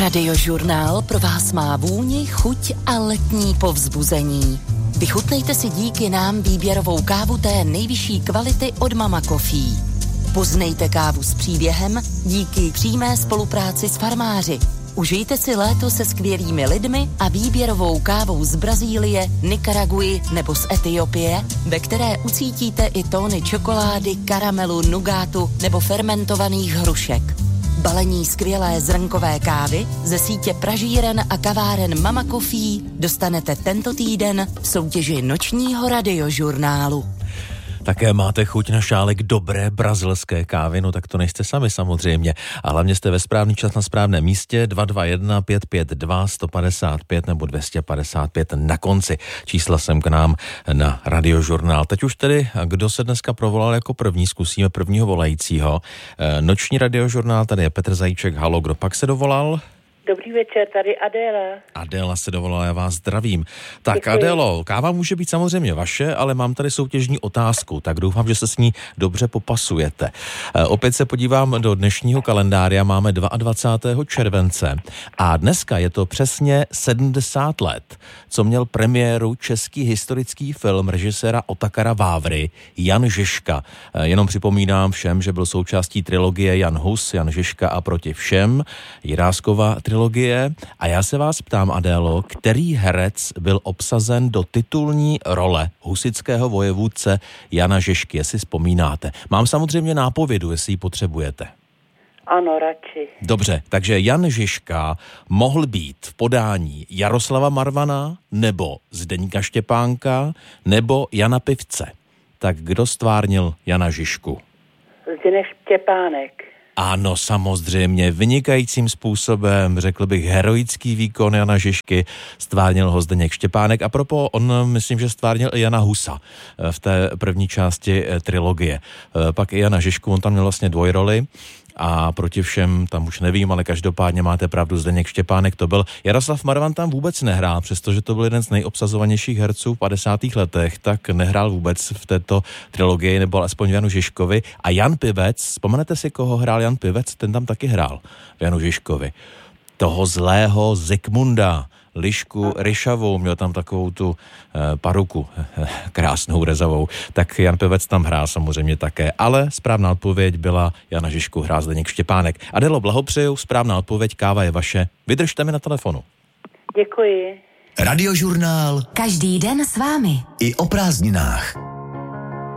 Radiožurnál pro vás má vůni, chuť a letní povzbuzení. Vychutnejte si díky nám výběrovou kávu té nejvyšší kvality od Mama Coffee. Poznejte kávu s příběhem díky přímé spolupráci s farmáři. Užijte si léto se skvělými lidmi a výběrovou kávou z Brazílie, Nikaraguji nebo z Etiopie, ve které ucítíte i tóny čokolády, karamelu, nugátu nebo fermentovaných hrušek. Balení skvělé zrnkové kávy ze sítě pražíren a kaváren Mama Coffee dostanete tento týden v soutěži nočního radiožurnálu. Také máte chuť na šálek dobré brazilské kávy, no tak to nejste sami samozřejmě. A hlavně jste ve správný čas na správném místě 221 552 155 nebo 255 na konci. Čísla sem k nám na radiožurnál. Teď už tedy, kdo se dneska provolal jako první, zkusíme prvního volajícího. Noční radiožurnál, tady je Petr Zajíček. Halo, kdo pak se dovolal? Dobrý večer, tady Adéla. Adéla se dovolala, já vás zdravím. Tak Děkuji. Adélo, káva může být samozřejmě vaše, ale mám tady soutěžní otázku, tak doufám, že se s ní dobře popasujete. Opět se podívám do dnešního kalendáře, máme 22. července a dneska je to přesně 70 let, co měl premiéru český historický film režiséra Otakara Vávry Jan Žižka. Jenom připomínám všem, že byl součástí trilogie Jan Hus, Jan Žižka a Proti všem, Jiráskova trilogie. A já se vás ptám, Adélo, který herec byl obsazen do titulní role husitského vojevůdce Jana Žižky, jestli vzpomínáte. Mám samozřejmě nápovědu, jestli ji potřebujete. Ano, radši. Dobře, takže Jan Žižka mohl být v podání Jaroslava Marvana, nebo Zdeňka Štěpánka, nebo Jana Pivce. Tak kdo stvárnil Jana Žižku? Zdeněk Štěpánek. Ano, samozřejmě, vynikajícím způsobem, řekl bych, heroický výkon Jana Žižky, stvárnil ho Zdeněk Štěpánek. A propo, on myslím, že stvárnil i Jana Husa v té první části trilogie. Pak i Jana Žižku, on tam měl vlastně dvojroli a Proti všem, tam už nevím, ale každopádně máte pravdu, Zdeněk Štěpánek to byl. Jaroslav Marvan tam vůbec nehrál, přestože to byl jeden z nejobsazovanějších herců v 50. letech, tak nehrál vůbec v této trilogii, nebo alespoň v Janu Žižkovi. A Jan Pivec, vzpomenete si, koho hrál Jan Pivec? Ten tam taky hrál v Janu Žižkovi. Toho zlého Zikmunda, Lišku Ryšavou, měl tam takovou tu paruku krásnou rezavou, tak Jan Pivec tam hrál samozřejmě také, ale správná odpověď byla Jana Žižku hrál Zdeněk Štěpánek. Adélo, blahopřeju, správná odpověď, káva je vaše. Vydržte mi na telefonu. Děkuji. Radiožurnál Každý den s vámi. i o prázdninách.